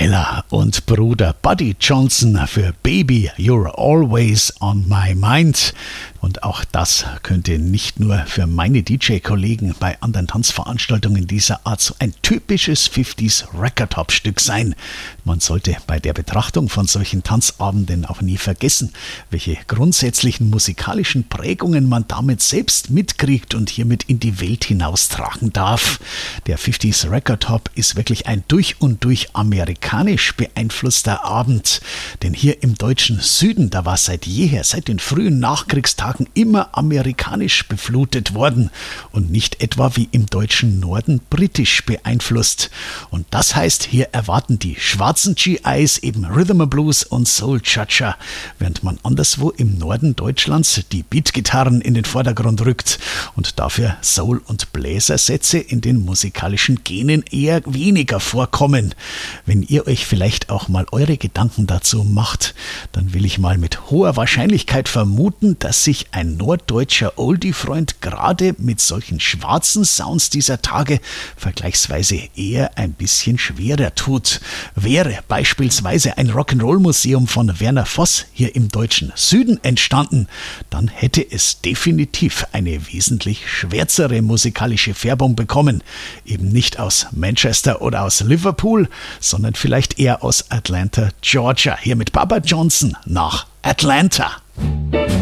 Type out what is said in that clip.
Ella und Bruder Buddy Johnson für Baby, You're Always on My Mind. Und auch das könnte nicht nur für meine DJ-Kollegen bei anderen Tanzveranstaltungen dieser Art so ein typisches 50s Record-Hop-Stück sein. Man sollte bei der Betrachtung von solchen Tanzabenden auch nie vergessen, welche grundsätzlichen musikalischen Prägungen man damit selbst mitkriegt und hiermit in die Welt hinaustragen darf. Der 50s Record-Hop ist wirklich ein durch und durch amerikanisch beeinflusster Abend. Denn hier im deutschen Süden, da war seit jeher, seit den frühen Nachkriegstagen immer amerikanisch beflutet worden und nicht etwa wie im deutschen Norden britisch beeinflusst. Und das heißt, hier erwarten die schwarzen GIs eben Rhythm and Blues und Soul Cha-Cha, während man anderswo im Norden Deutschlands die Beatgitarren in den Vordergrund rückt und dafür Soul- und Bläsersätze in den musikalischen Genen eher weniger vorkommen. Wenn ihr euch vielleicht auch mal eure Gedanken dazu macht, dann will ich mal mit hoher Wahrscheinlichkeit vermuten, dass sich ein norddeutscher Oldie-Freund gerade mit solchen schwarzen Sounds dieser Tage vergleichsweise eher ein bisschen schwerer tut. Wäre beispielsweise ein Rock'n'Roll-Museum von Werner Voss hier im deutschen Süden entstanden, dann hätte es definitiv eine wesentlich schwärzere musikalische Färbung bekommen. Eben nicht aus Manchester oder aus Liverpool, sondern vielleicht eher aus Atlanta, Georgia. Hier mit Baba Johnson nach Atlanta.